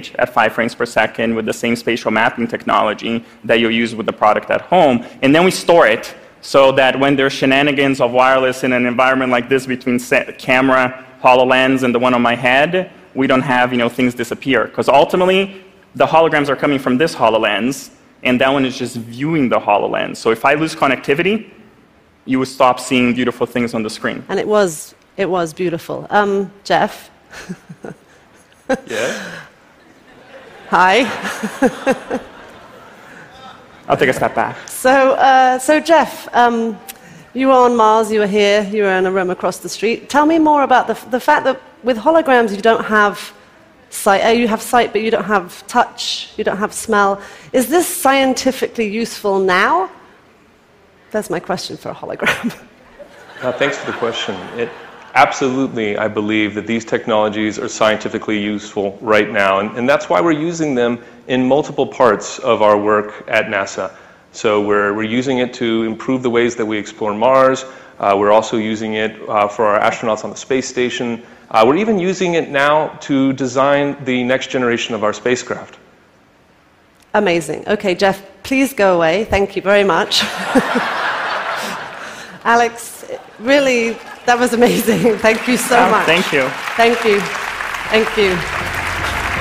stage at 5 frames per second with the same spatial mapping technology that you use with the product at home. And then we store it so that when there's shenanigans of wireless in an environment like this between camera, HoloLens, and the one on my head, we don't have things disappear. Because ultimately, the holograms are coming from this HoloLens, and that one is just viewing the HoloLens. So if I lose connectivity, you would stop seeing beautiful things on the screen. And it was beautiful. Jeff? Yeah? Hi. I'll take a step back. So Jeff, you were on Mars, you were here, you were in a room across the street. Tell me more about the fact that with holograms you don't have sight. You have sight, but you don't have touch, you don't have smell. Is this scientifically useful now? That's my question for a hologram. Thanks for the question. Absolutely, I believe that these technologies are scientifically useful right now, and that's why we're using them in multiple parts of our work at NASA. So we're using it to improve the ways that we explore Mars. We're also using it for our astronauts on the space station. We're even using it now to design the next generation of our spacecraft. Amazing. Okay, Jeff, please go away. Thank you very much. Alex, really, that was amazing. Thank you so much. Thank you. Thank you. Thank you.